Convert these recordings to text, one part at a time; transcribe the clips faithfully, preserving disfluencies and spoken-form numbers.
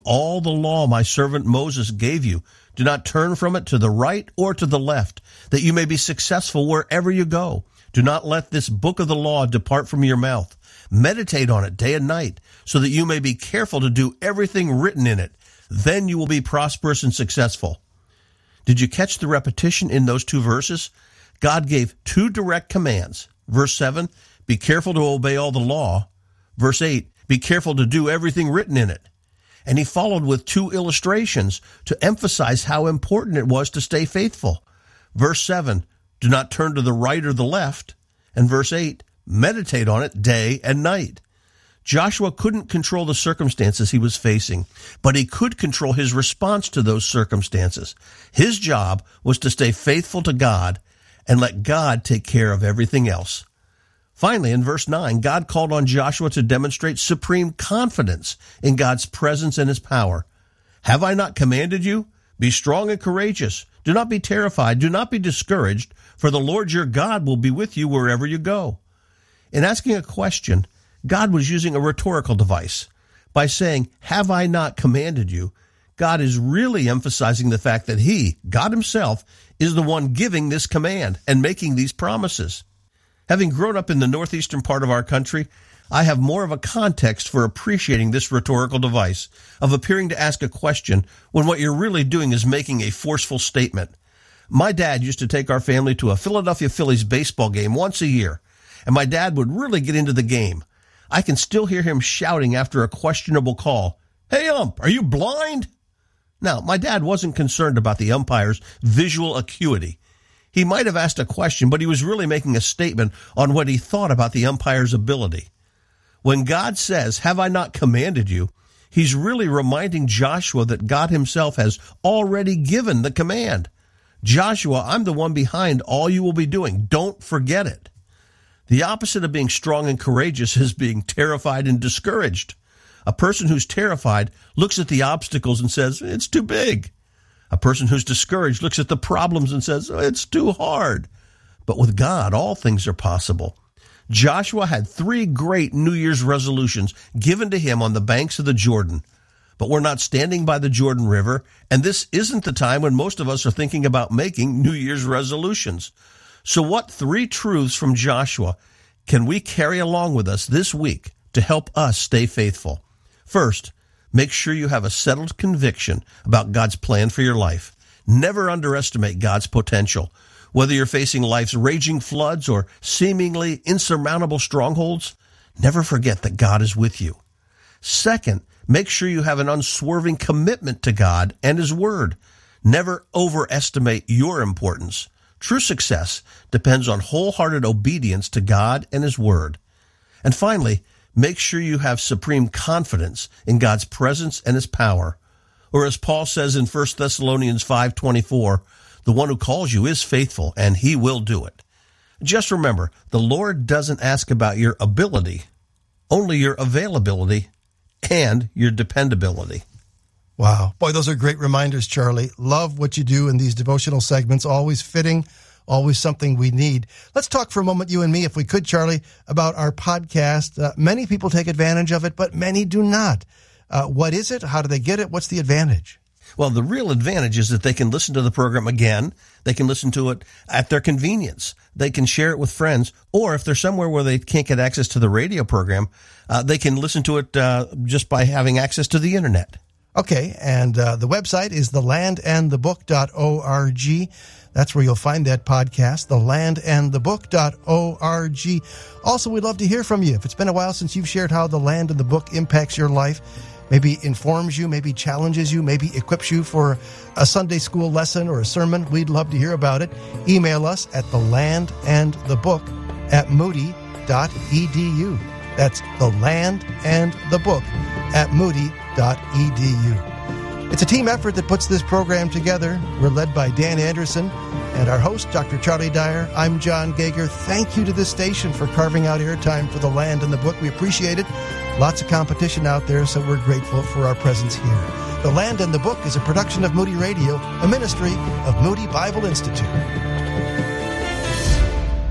all the law my servant Moses gave you. Do not turn from it to the right or to the left, that you may be successful wherever you go. Do not let this book of the law depart from your mouth. Meditate on it day and night, so that you may be careful to do everything written in it. Then you will be prosperous and successful. Did you catch the repetition in those two verses? God gave two direct commands. Verse seven, be careful to obey all the law. Verse eight, be careful to do everything written in it. And he followed with two illustrations to emphasize how important it was to stay faithful. Verse seven, do not turn to the right or the left. And verse eight, meditate on it day and night. Joshua couldn't control the circumstances he was facing, but he could control his response to those circumstances. His job was to stay faithful to God and let God take care of everything else. Finally, in verse nine, God called on Joshua to demonstrate supreme confidence in God's presence and his power. Have I not commanded you? Be strong and courageous. Do not be terrified. Do not be discouraged, for the Lord your God will be with you wherever you go. In asking a question, God was using a rhetorical device. By saying, have I not commanded you? God is really emphasizing the fact that he, God himself, is the one giving this command and making these promises. Having grown up in the northeastern part of our country, I have more of a context for appreciating this rhetorical device of appearing to ask a question when what you're really doing is making a forceful statement. My dad used to take our family to a Philadelphia Phillies baseball game once a year, and my dad would really get into the game. I can still hear him shouting after a questionable call, "Hey, ump, are you blind?" Now, my dad wasn't concerned about the umpire's visual acuity. He might have asked a question, but he was really making a statement on what he thought about the umpire's ability. When God says, have I not commanded you, he's really reminding Joshua that God himself has already given the command. Joshua, I'm the one behind all you will be doing. Don't forget it. The opposite of being strong and courageous is being terrified and discouraged. A person who's terrified looks at the obstacles and says, it's too big. A person who's discouraged looks at the problems and says, oh, it's too hard. But with God, all things are possible. Joshua had three great New Year's resolutions given to him on the banks of the Jordan. But we're not standing by the Jordan River, and this isn't the time when most of us are thinking about making New Year's resolutions. So what three truths from Joshua can we carry along with us this week to help us stay faithful? First, make sure you have a settled conviction about God's plan for your life. Never underestimate God's potential. Whether you're facing life's raging floods or seemingly insurmountable strongholds, never forget that God is with you. Second, make sure you have an unswerving commitment to God and his word. Never overestimate your importance. True success depends on wholehearted obedience to God and his word. And finally, make sure you have supreme confidence in God's presence and his power. Or as Paul says in First Thessalonians five twenty-four, the one who calls you is faithful, and he will do it. Just remember, the Lord doesn't ask about your ability, only your availability and your dependability. Wow. Boy, those are great reminders, Charlie. Love what you do in these devotional segments. Always fitting, always something we need. Let's talk for a moment, you and me, if we could, Charlie, about our podcast. Uh, many people take advantage of it, but many do not. Uh, what is it? How do they get it? What's the advantage? Well, the real advantage is that they can listen to the program again. They can listen to it at their convenience. They can share it with friends. Or if they're somewhere where they can't get access to the radio program, uh, they can listen to it uh, just by having access to the internet. Okay, and uh, the website is the land and the book dot org. That's where you'll find that podcast, the land and the book dot org. Also, we'd love to hear from you. If it's been a while since you've shared how The Land and the Book impacts your life, maybe informs you, maybe challenges you, maybe equips you for a Sunday school lesson or a sermon, we'd love to hear about it. Email us at the land and the book at moody dot e d u. That's the land and the book at moody dot e d u. It's a team effort that puts this program together. We're led by Dan Anderson and our host, Doctor Charlie Dyer. I'm John Gager. Thank you to this station for carving out airtime for The Land and the Book. We appreciate it. Lots of competition out there, so we're grateful for our presence here. The Land and the Book is a production of Moody Radio, a ministry of Moody Bible Institute.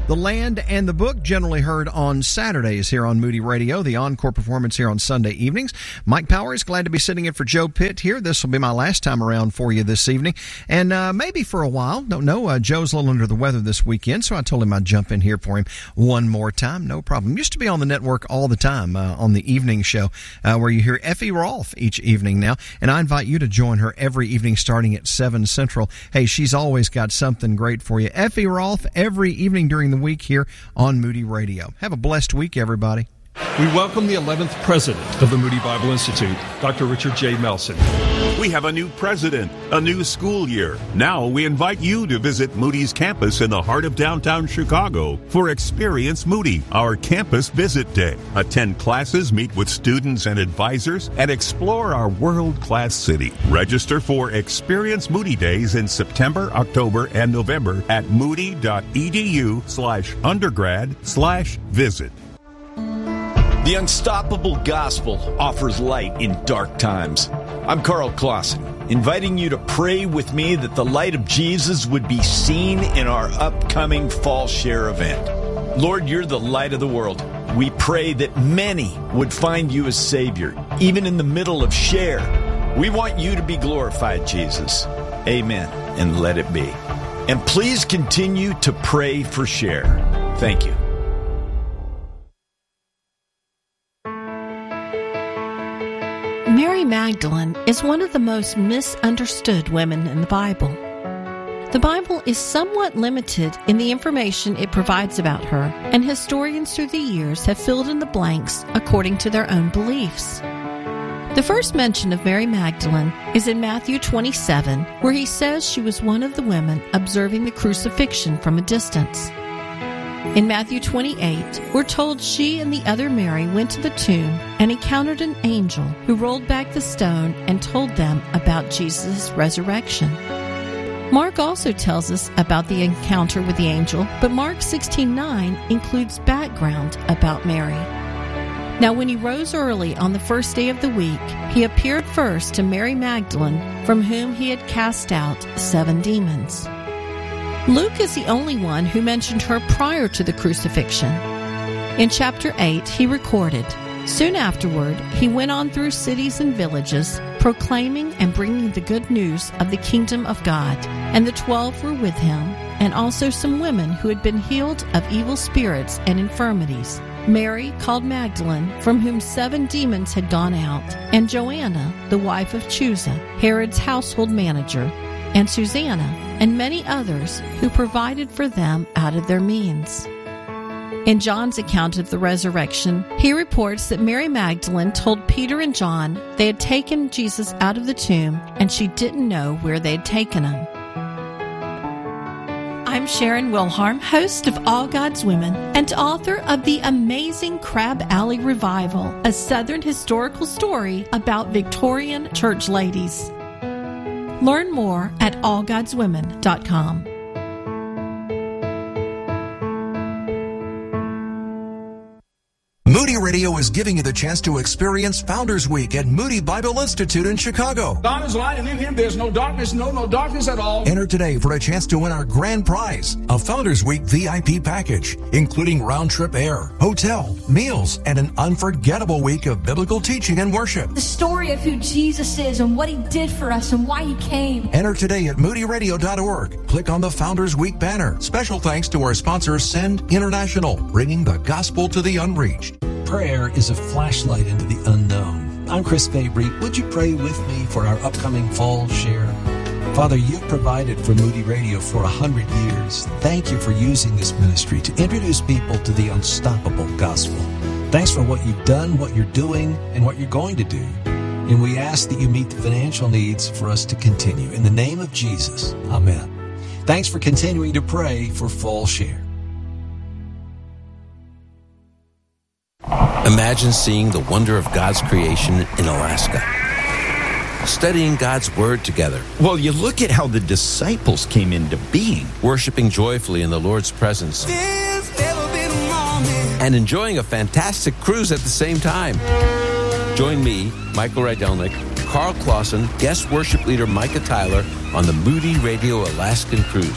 The Land and the Book, generally heard on Saturdays here on Moody Radio, the encore performance here on Sunday evenings. Mike Powers, glad to be sitting in for Joe Pitt here. This will be my last time around for you this evening, and uh, maybe for a while. Don't know. Uh, Joe's a little under the weather this weekend, so I told him I'd jump in here for him one more time. No problem. Used to be on the network all the time uh, on the evening show uh, where you hear Effie Rolfe each evening now, and I invite you to join her every evening starting at seven Central. Hey, she's always got something great for you. Effie Rolfe every evening during the week here on Moody Radio. Have a blessed week, everybody. We welcome the eleventh president of the Moody Bible Institute, Doctor Richard J. Melson. We have a new president, a new school year. Now we invite you to visit Moody's campus in the heart of downtown Chicago for Experience Moody, our campus visit day. Attend classes, meet with students and advisors, and explore our world-class city. Register for Experience Moody Days in September, October, and November at moody.edu slash undergrad slash visit. The Unstoppable Gospel offers light in dark times. I'm Carl Clausen, inviting you to pray with me that the light of Jesus would be seen in our upcoming Fall Share event. Lord, you're the light of the world. We pray that many would find you as Savior, even in the middle of Share. We want you to be glorified, Jesus. Amen, and let it be. And please continue to pray for Share. Thank you. Mary Magdalene is one of the most misunderstood women in the Bible. The Bible is somewhat limited in the information it provides about her, and historians through the years have filled in the blanks according to their own beliefs. The first mention of Mary Magdalene is in Matthew twenty-seven, where he says she was one of the women observing the crucifixion from a distance. In Matthew twenty-eight, we're told she and the other Mary went to the tomb and encountered an angel who rolled back the stone and told them about Jesus' resurrection. Mark also tells us about the encounter with the angel, but Mark sixteen nine includes background about Mary. Now, when he rose early on the first day of the week, he appeared first to Mary Magdalene, from whom he had cast out seven demons. Luke is the only one who mentioned her prior to the crucifixion. In chapter eight, he recorded, "Soon afterward, he went on through cities and villages, proclaiming and bringing the good news of the kingdom of God. And the twelve were with him, and also some women who had been healed of evil spirits and infirmities. Mary, called Magdalene, from whom seven demons had gone out, and Joanna, the wife of Chuza, Herod's household manager, and Susanna, and many others who provided for them out of their means." In John's account of the resurrection, he reports that Mary Magdalene told Peter and John they had taken Jesus out of the tomb and she didn't know where they had taken him. I'm Sharon Wilharm, host of All God's Women and author of the amazing Crab Alley Revival, a Southern historical story about Victorian church ladies. Learn more at all gods women dot com. Moody Radio is giving you the chance to experience Founders Week at Moody Bible Institute in Chicago. God is light, and in him there's no darkness, no, no darkness at all. Enter today for a chance to win our grand prize, a Founders Week V I P package, including round-trip air, hotel, meals, and an unforgettable week of biblical teaching and worship. The story of who Jesus is and what he did for us and why he came. Enter today at moody radio dot org. Click on the Founders Week banner. Special thanks to our sponsor, Send International, bringing the gospel to the unreached. Prayer is a flashlight into the unknown. I'm Chris Fabry. Would you pray with me for our upcoming Fall Share? Father, you've provided for Moody Radio for a hundred years. Thank you for using this ministry to introduce people to the unstoppable gospel. Thanks for what you've done, what you're doing, and what you're going to do. And we ask that you meet the financial needs for us to continue. In the name of Jesus, amen. Thanks for continuing to pray for Fall Share. Imagine seeing the wonder of God's creation in Alaska. Studying God's Word together. Well, you look at how the disciples came into being. Worshiping joyfully in the Lord's presence. And enjoying a fantastic cruise at the same time. Join me, Michael Rydelnik, Carl Clausen, guest worship leader Micah Tyler on the Moody Radio Alaskan Cruise.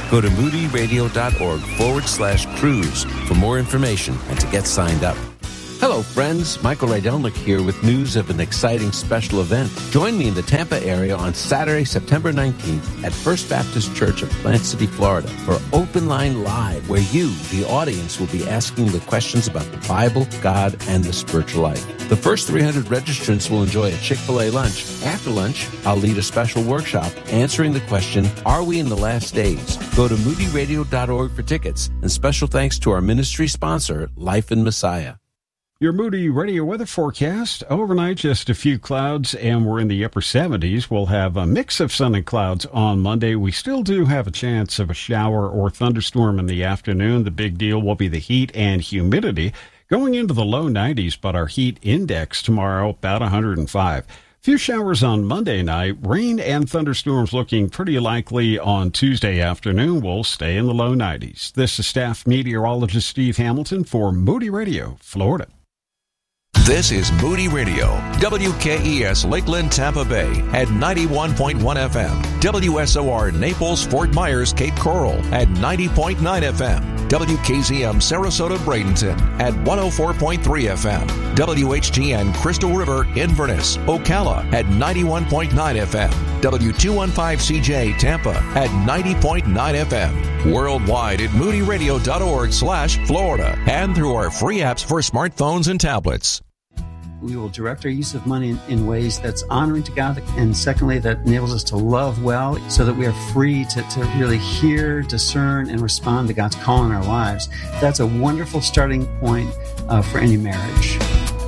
Go to moodyradio.org forward slash cruise for more information and to get signed up. Hello, friends. Michael Rydelnik here with news of an exciting special event. Join me in the Tampa area on Saturday, September nineteenth at First Baptist Church of Plant City, Florida for Open Line Live, where you, the audience, will be asking the questions about the Bible, God, and the spiritual life. The first three hundred registrants will enjoy a Chick-fil-A lunch. After lunch, I'll lead a special workshop answering the question, are we in the last days? Go to moody radio dot org for tickets. And special thanks to our ministry sponsor, Life in Messiah. Your Moody Radio weather forecast. Overnight, just a few clouds, and we're in the upper seventies. We'll have a mix of sun and clouds on Monday. We still do have a chance of a shower or thunderstorm in the afternoon. The big deal will be the heat and humidity. Going into the low nineties, but our heat index tomorrow, about one hundred five. Few showers on Monday night. Rain and thunderstorms looking pretty likely on Tuesday afternoon. We'll stay in the low nineties. This is staff meteorologist Steve Hamilton for Moody Radio, Florida. This is Moody Radio, W K E S Lakeland, Tampa Bay at ninety-one point one F M, W S O R Naples, Fort Myers, Cape Coral at ninety point nine F M, W K Z M Sarasota, Bradenton at one oh four point three F M, W H G N Crystal River, Inverness, Ocala at ninety-one point nine F M, W two fifteen C J Tampa at ninety point nine F M, worldwide at moody radio dot org slash Florida, and through our free apps for smartphones and tablets. We will direct our use of money in, in ways that's honoring to God, and secondly, that enables us to love well so that we are free to, to really hear, discern, and respond to God's call in our lives. That's a wonderful starting point uh, for any marriage.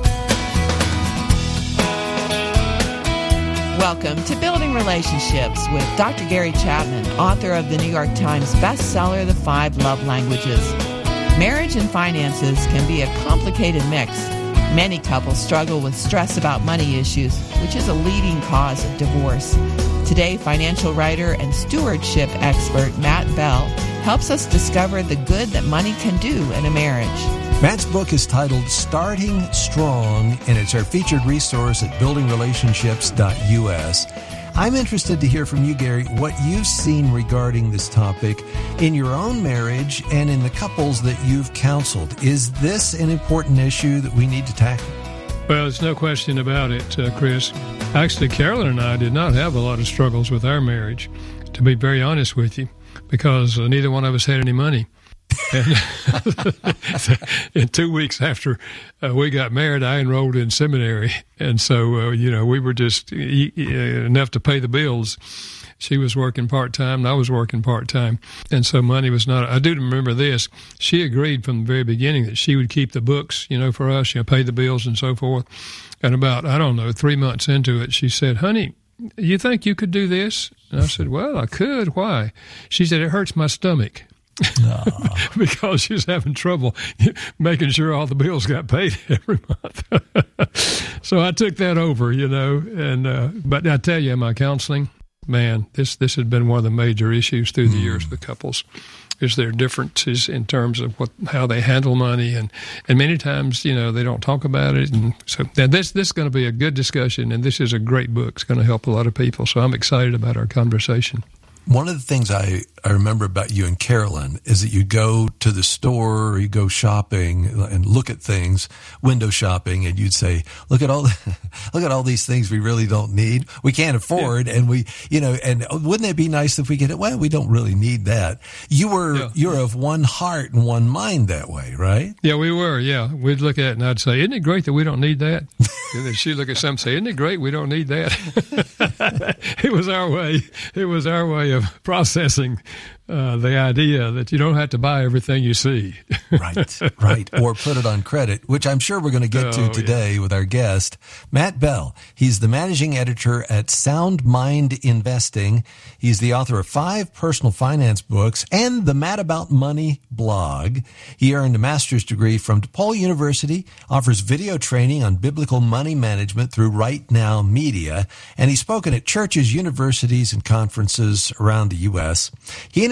Welcome to Building Relationships with Doctor Gary Chapman, author of the New York Times bestseller, The Five Love Languages. Marriage and finances can be a complicated mix. Many couples struggle with stress about money issues, which is a leading cause of divorce. Today, financial writer and stewardship expert Matt Bell helps us discover the good that money can do in a marriage. Matt's book is titled Starting Strong, and it's our featured resource at building relationships dot U S. I'm interested to hear from you, Gary, what you've seen regarding this topic in your own marriage and in the couples that you've counseled. Is this an important issue that we need to tackle? Well, there's no question about it, uh, Chris. Actually, Carolyn and I did not have a lot of struggles with our marriage, to be very honest with you, because uh, neither one of us had any money. And in two weeks after uh, we got married, I enrolled in seminary. And so, uh, you know, we were just e- e- enough to pay the bills. She was working part-time and I was working part-time. And so money was not, I do remember this. She agreed from the very beginning that she would keep the books, you know, for us, you know, pay the bills and so forth. And about, I don't know, three months into it, she said, honey, you think you could do this? And I said, well, I could. Why? She said, it hurts my stomach. Because she was having trouble making sure all the bills got paid every month. So I took that over, you know. And uh, but I tell you, in my counseling, man, this this had been one of the major issues through the mm. years with couples. Is there differences in terms of what how they handle money, and, and many times, you know, they don't talk about it. And so now this this is going to be a good discussion, and this is a great book. It's going to help a lot of people. So I'm excited about our conversation. One of the things I, I remember about you and Carolyn is that you go to the store or you go shopping and look at things, window shopping, and you'd say, look at all, look at all these things we really don't need. We can't afford. Yeah. And we, you know, and wouldn't it be nice if we get it? Well, we don't really need that. You were, yeah. you're of one heart and one mind that way, right? Yeah, we were. Yeah. We'd look at it and I'd say, isn't it great that we don't need that? And then she'd look at something and say, isn't it great we don't need that? It was our way. It was our way of processing uh, the idea that you don't have to buy everything you see. Right, right. Or put it on credit, which I'm sure we're going to get oh, to today yeah. with our guest, Matt Bell. He's the managing editor at Sound Mind Investing. He's the author of five personal finance books and the Mad About Money blog. He earned a master's degree from DePaul University, offers video training on biblical money management through Right Now Media, and he's spoken at churches, universities, and conferences around the U S. He and his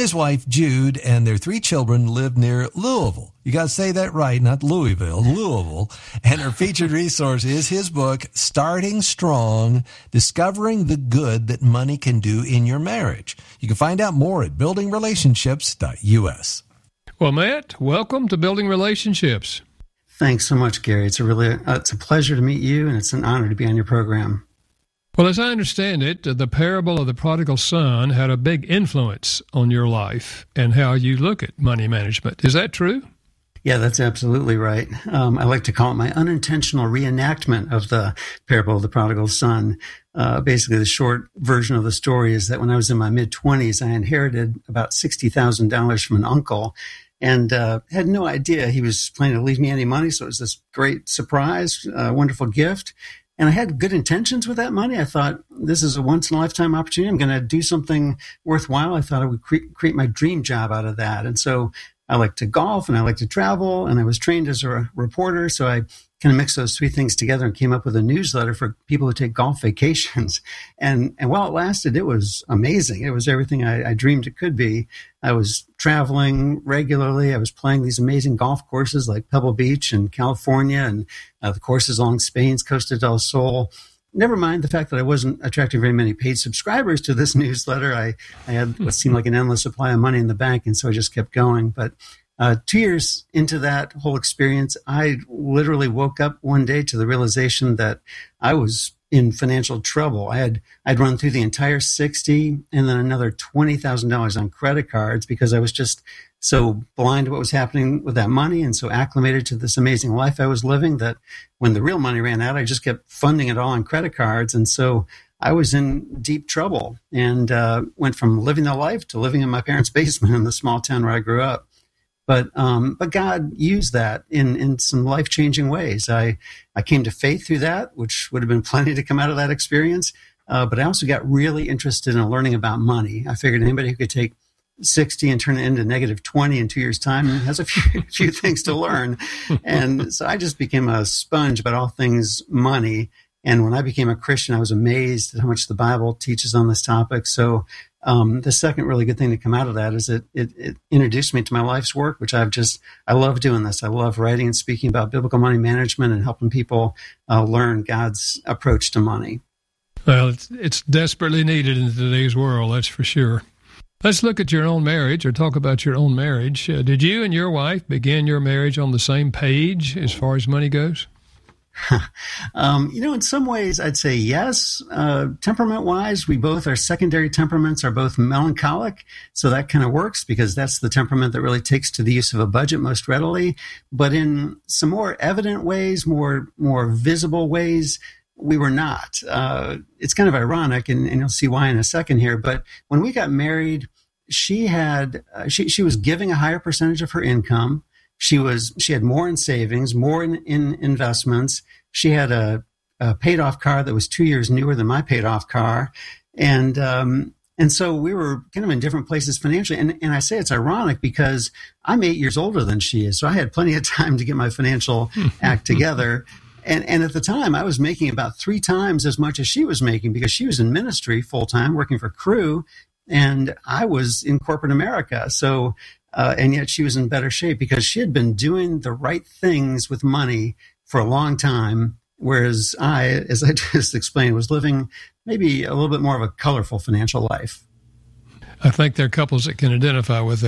His wife, Jude, and their three children live near Louisville. You got to say that right, not Louisville, Louisville. And her featured resource is his book, Starting Strong, Discovering the Good That Money Can Do in Your Marriage. You can find out more at building relationships dot U S. Well, Matt, welcome to Building Relationships. Thanks so much, Gary. It's a really uh, it's a pleasure to meet you, and it's an honor to be on your program. Well, as I understand it, the parable of the prodigal son had a big influence on your life and how you look at money management. Is that true? Yeah, that's absolutely right. Um, I like to call it my unintentional reenactment of the parable of the prodigal son. Uh, basically, the short version of the story is that when I was in my mid-twenties, I inherited about sixty thousand dollars from an uncle and uh, had no idea he was planning to leave me any money. So it was this great surprise, uh, wonderful gift. And I had good intentions with that money. I thought, this is a once-in-a-lifetime opportunity. I'm going to do something worthwhile. I thought I would cre- create my dream job out of that. And so I like to golf and I like to travel, and I was trained as a reporter. So I kind of mixed those three things together and came up with a newsletter for people who take golf vacations. And and while it lasted, it was amazing. It was everything I, I dreamed it could be. I was traveling regularly. I was playing these amazing golf courses like Pebble Beach in California and uh, the courses along Spain's Costa del Sol. Never mind the fact that I wasn't attracting very many paid subscribers to this newsletter. I, I had what seemed like an endless supply of money in the bank, and so I just kept going. But uh, two years into that whole experience, I literally woke up one day to the realization that I was in financial trouble. I had I'd run through the entire sixty and then another twenty thousand dollars on credit cards because I was just so blind to what was happening with that money and so acclimated to this amazing life I was living that when the real money ran out, I just kept funding it all on credit cards. And so I was in deep trouble and uh, went from living the life to living in my parents' basement in the small town where I grew up. But um, but God used that in, in some life-changing ways. I, I came to faith through that, which would have been plenty to come out of that experience. Uh, but I also got really interested in learning about money. I figured anybody who could take sixty and turn it into negative twenty in two years' time has a few, few things to learn. And so I just became a sponge about all things money. And when I became a Christian, I was amazed at how much the Bible teaches on this topic. So um, the second really good thing to come out of that is it, it, it introduced me to my life's work, which I've just, I love doing this. I love writing and speaking about biblical money management and helping people uh, learn God's approach to money. Well, it's, it's desperately needed in today's world, that's for sure. Let's look at your own marriage or talk about your own marriage. Uh, did you and your wife begin your marriage on the same page as far as money goes? um, you know, in some ways, I'd say yes. Uh, temperament-wise, we both, our secondary temperaments are both melancholic. So that kind of works because that's the temperament that really takes to the use of a budget most readily. But in some more evident ways, more, more visible ways, we were not. Uh, it's kind of ironic, and, and you'll see why in a second here. But when we got married, she had uh, she she was giving a higher percentage of her income. She was she had more in savings, more in, in investments. She had a, a paid off car that was two years newer than my paid off car, and um, and so we were kind of in different places financially. And and I say it's ironic because I'm eight years older than she is, so I had plenty of time to get my financial act together. And and at the time, I was making about three times as much as she was making because she was in ministry full-time, working for Crew, and I was in corporate America. So, uh, and yet she was in better shape because she had been doing the right things with money for a long time, whereas I, as I just explained, was living maybe a little bit more of a colorful financial life. I think there are couples that can identify with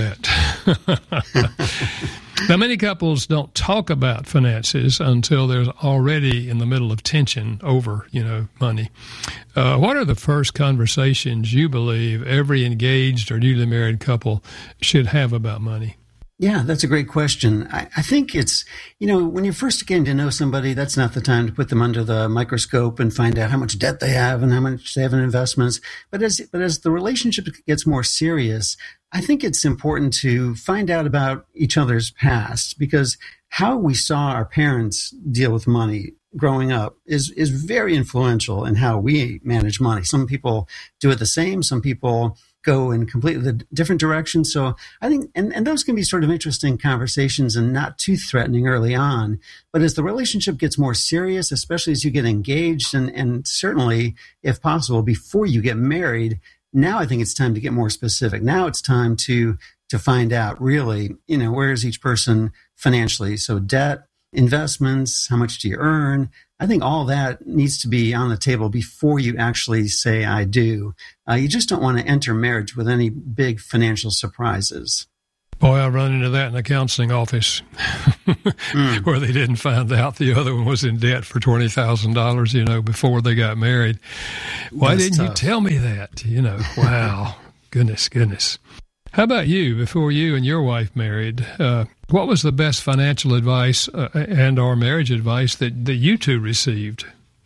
that. Now, many couples don't talk about finances until they're already in the middle of tension over, you know, money. Uh, what are the first conversations you believe every engaged or newly married couple should have about money? Yeah, that's a great question. I, I think it's, you know, when you're first getting to know somebody, that's not the time to put them under the microscope and find out how much debt they have and how much they have in investments. But as, but as the relationship gets more serious, I think it's important to find out about each other's past because how we saw our parents deal with money growing up is, is very influential in how we manage money. Some people do it the same. Some people go in completely different directions. So I think, and, and those can be sort of interesting conversations and not too threatening early on. But as the relationship gets more serious, especially as you get engaged and, and certainly, if possible, before you get married, Now I think it's time to get more specific. Now it's time to to find out really, you know, where is each person financially? So debt, investments, how much do you earn? I think all that needs to be on the table before you actually say, I do. Uh, you just don't want to enter marriage with any big financial surprises. Boy, I run into that in the counseling office mm. where they didn't find out the other one was in debt for twenty thousand dollars, you know, before they got married. Why That's didn't tough. you tell me that? You know, wow. goodness, goodness. How about you, before you and your wife married? Uh, what was the best financial advice uh, and or marriage advice that, that you two received?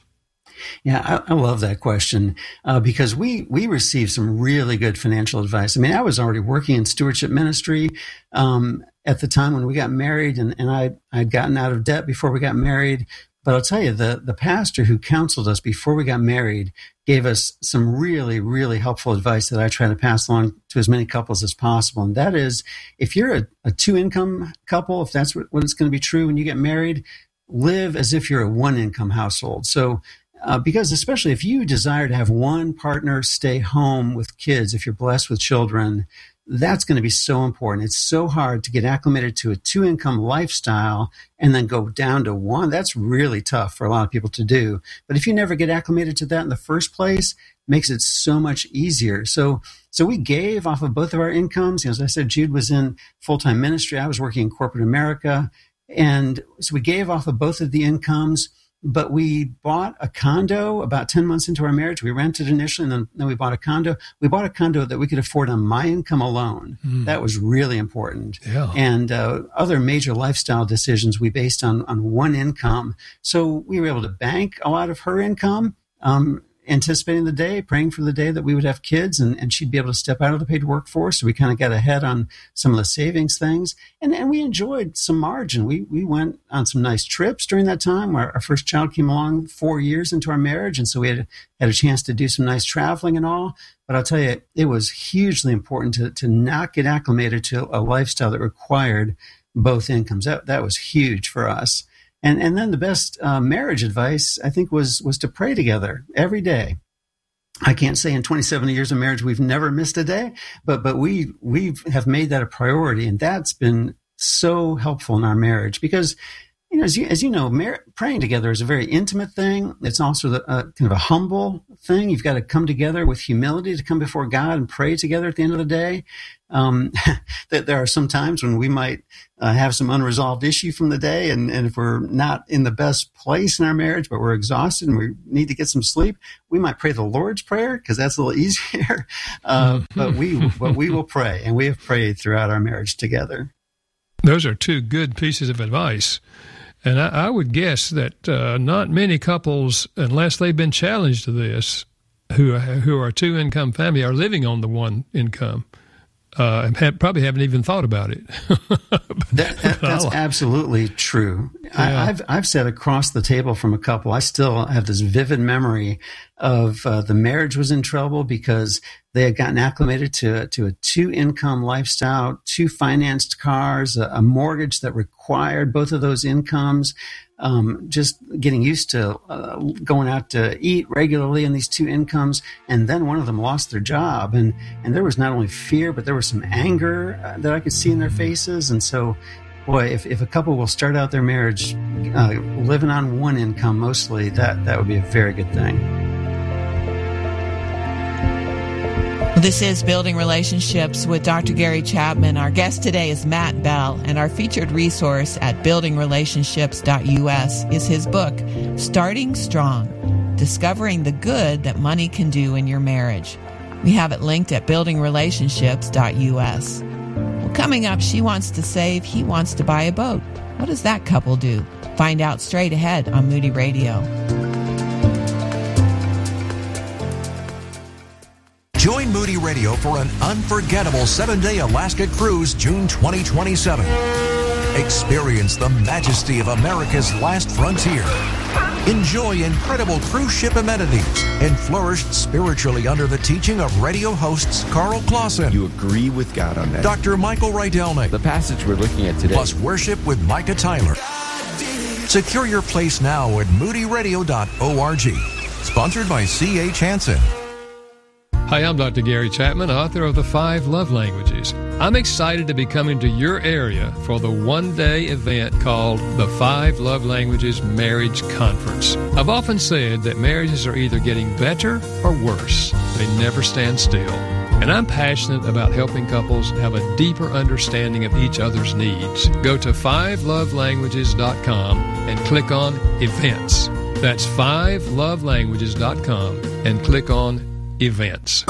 Yeah, I, I love that question uh, because we we received some really good financial advice. I mean, I was already working in stewardship ministry um, at the time when we got married, and, and I I'd gotten out of debt before we got married. But I'll tell you, the the pastor who counseled us before we got married gave us some really, really helpful advice that I try to pass along to as many couples as possible. And that is, if you're a, a two-income couple, if that's what, what it's going to be true when you get married, live as if you're a one-income household. So Uh, because especially if you desire to have one partner stay home with kids, if you're blessed with children, that's going to be so important. It's so hard to get acclimated to a two-income lifestyle and then go down to one. That's really tough for a lot of people to do. But if you never get acclimated to that in the first place, it makes it so much easier. So so we gave off of both of our incomes. You know, as I said, Jude was in full-time ministry. I was working in corporate America. And so we gave off of both of the incomes. But we bought a condo about ten months into our marriage. We rented initially, and then, then we bought a condo. We bought a condo that we could afford on my income alone. Mm. That was really important. Yeah. And uh, other major lifestyle decisions we based on, on one income. So we were able to bank a lot of her income, um, anticipating the day, praying for the day that we would have kids, and, and she'd be able to step out of the paid workforce. So we kind of got ahead on some of the savings things. And, and we enjoyed some margin. We we went on some nice trips during that time. Our, our first child came along four years into our marriage, and so we had, had a chance to do some nice traveling and all. But I'll tell you, it was hugely important to, to not get acclimated to a lifestyle that required both incomes. That, that was huge for us. And and then the best uh, marriage advice, I think, was was to pray together every day. I can't say in twenty-seven years of marriage we've never missed a day, but but we we have made that a priority, and that's been so helpful in our marriage because, you know, as you as you know, mar- praying together is a very intimate thing. It's also the, uh, kind of a humble thing. You've got to come together with humility to come before God and pray together at the end of the day. Um, that there are some times when we might uh, have some unresolved issue from the day, and, and if we're not in the best place in our marriage, but we're exhausted and we need to get some sleep, we might pray the Lord's Prayer because that's a little easier. Uh, but we but we will pray, and we have prayed throughout our marriage together. Those are two good pieces of advice. And I, I would guess that uh, not many couples, unless they've been challenged to this, who who are a two-income family, are living on the one income. Uh, and have, probably haven't even thought about it. that, that, that's absolutely true. Yeah. I, I've I've sat across the table from a couple. I still have this vivid memory of uh, the marriage was in trouble because they had gotten acclimated to to a two income lifestyle, two financed cars, a, a mortgage that required both of those incomes. Um, just getting used to uh, going out to eat regularly in these two incomes. And then one of them lost their job. And, and there was not only fear, but there was some anger uh, that I could see in their faces. And so, boy, if, if a couple will start out their marriage uh, living on one income mostly, that, that would be a very good thing. This is Building Relationships with Doctor Gary Chapman. Our guest today is Matt Bell, and our featured resource at building relationships dot U S is his book, Starting Strong, Discovering the Good That Money Can Do in Your Marriage. We have it linked at building relationships dot U S. Well, coming up, she wants to save, he wants to buy a boat. What does that couple do? Find out straight ahead on Moody Radio. Join Moody Radio for an unforgettable seven-day Alaska cruise June twenty twenty-seven. Experience the majesty of America's last frontier. Enjoy incredible cruise ship amenities and flourish spiritually under the teaching of radio hosts Carl Clausen. You agree with God on that? Doctor Michael Rydelnik. The passage we're looking at today. Plus worship with Micah Tyler. Secure your place now at moody radio dot org. Sponsored by C H Hansen. Hi, I'm Doctor Gary Chapman, author of The Five Love Languages. I'm excited to be coming to your area for the one-day event called the Five Love Languages Marriage Conference. I've often said that marriages are either getting better or worse. They never stand still. And I'm passionate about helping couples have a deeper understanding of each other's needs. Go to five love languages dot com and click on Events. That's five love languages dot com and click on Events.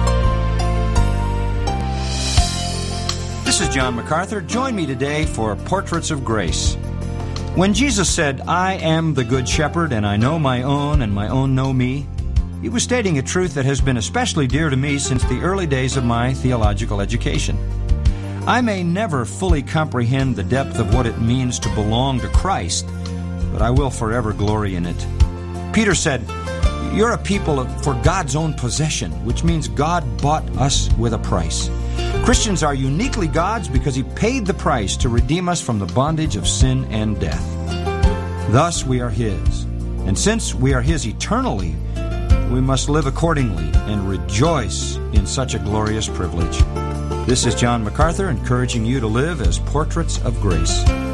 This is John MacArthur. Join me today for Portraits of Grace. When Jesus said, "I am the good shepherd, and I know my own, and my own know me," he was stating a truth that has been especially dear to me since the early days of my theological education. I may never fully comprehend the depth of what it means to belong to Christ, but I will forever glory in it. Peter said, "You're a people for God's own possession," which means God bought us with a price. Christians are uniquely God's because He paid the price to redeem us from the bondage of sin and death. Thus we are His. And since we are His eternally, we must live accordingly and rejoice in such a glorious privilege. This is John MacArthur encouraging you to live as portraits of grace.